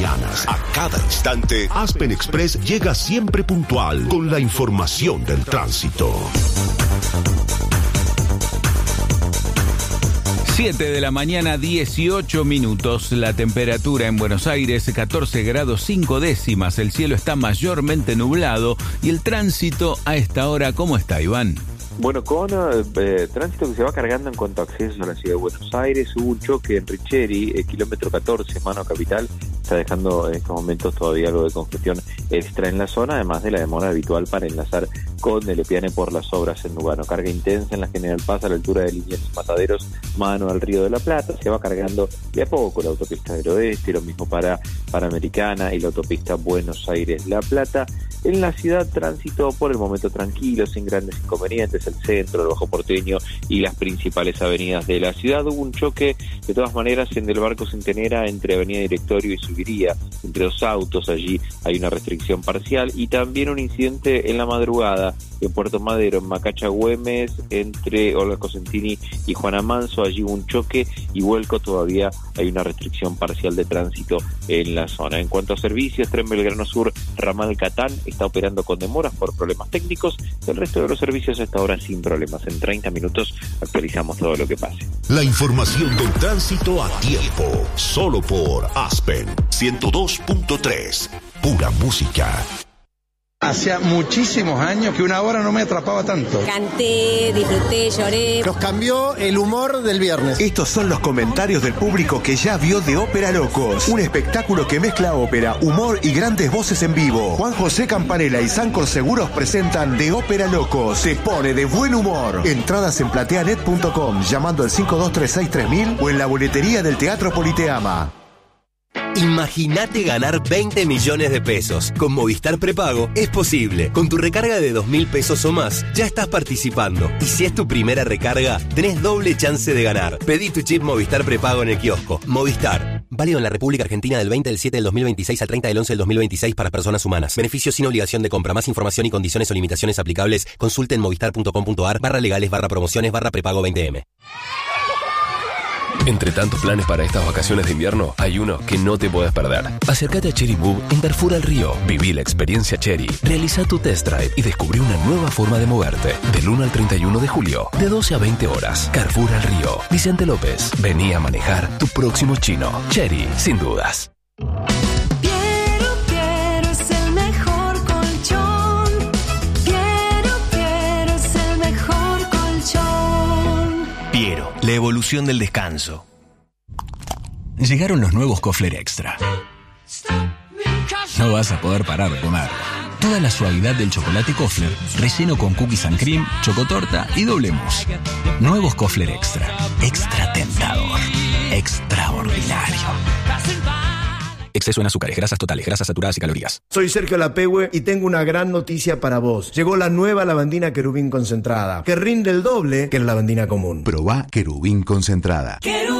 mañanas, a cada instante, Aspen Express llega siempre puntual con la información del tránsito. 7 de la mañana, 18 minutos. La temperatura en Buenos Aires, 14 grados 5 décimas. El cielo está mayormente nublado. Y el tránsito a esta hora, ¿cómo está, Iván? Bueno, con tránsito que se va cargando en cuanto a acceso a la ciudad de Buenos Aires. Hubo un choque en Richeri, kilómetro 14, mano capital. Está dejando en estos momentos todavía algo de congestión extra en la zona, además de la demora habitual para enlazar con Lepiane por las obras en Lugano. Carga intensa en la General Paz a la altura de Liniers y Mataderos, mano al Río de la Plata. Se va cargando de a poco la autopista del Oeste, lo mismo para Panamericana y la autopista Buenos Aires-La Plata. En la ciudad, tránsito por el momento tranquilo, sin grandes inconvenientes. El centro, el Bajo Porteño y las principales avenidas de la ciudad. Hubo un choque, de todas maneras, en el Barco Centenera entre Avenida Directorio y Subiría, entre dos autos. Allí hay una restricción parcial y también un incidente en la madrugada en Puerto Madero, en Macacha Güemes, entre Olga Cosentini y Juana Manso. Allí hubo un choque y vuelco, todavía hay una restricción parcial de tránsito en la zona. En cuanto a servicios, Tren Belgrano Sur, Ramal Catán, está operando con demoras por problemas técnicos. El resto de los servicios hasta ahora sin problemas. En 30 minutos actualizamos todo lo que pase. La información del tránsito a tiempo, solo por Aspen 102.3, pura música. Hacía muchísimos años que una hora no me atrapaba tanto. Canté, disfruté, lloré. Nos cambió el humor del viernes. Estos son los comentarios del público que ya vio De Ópera Locos, un espectáculo que mezcla ópera, humor y grandes voces en vivo. Juan José Campanella y Sancor Seguros presentan De Ópera Locos. Se pone de buen humor. Entradas en plateanet.com, llamando al 52363000 o en la boletería del Teatro Politeama. Imagínate ganar 20 millones de pesos. Con Movistar Prepago es posible. Con tu recarga de 2.000 pesos o más, ya estás participando. Y si es tu primera recarga, tenés doble chance de ganar. Pedí tu chip Movistar Prepago en el kiosco. Movistar. Válido en la República Argentina del 20 del 7 del 2026 al 30 del 11 del 2026 para personas humanas. Beneficios sin obligación de compra. Más información y condiciones o limitaciones aplicables. Consulte en movistar.com.ar/legales/prepago 20M. Entre tantos planes para estas vacaciones de invierno, hay uno que no te puedes perder. Acércate a Chery Move en Carrefour al Río. Viví la experiencia Chery. Realiza tu test drive y descubrí una nueva forma de moverte. Del 1 al 31 de julio, de 12 a 20 horas. Carrefour al Río. Vicente López. Vení a manejar tu próximo chino. Chery, sin dudas. Piero, la evolución del descanso. Llegaron los nuevos Kofler Extra. No vas a poder parar de comer. Toda la suavidad del chocolate Kofler, relleno con cookies and cream, chocotorta y doble mousse. Nuevos Kofler Extra. Extra tentador. Extraordinario. Exceso en azúcares, grasas totales, grasas saturadas y calorías. Soy Sergio Lapehue y tengo una gran noticia para vos. Llegó la nueva lavandina Querubín concentrada, que rinde el doble que la lavandina común. Probá Querubín concentrada. Querubín.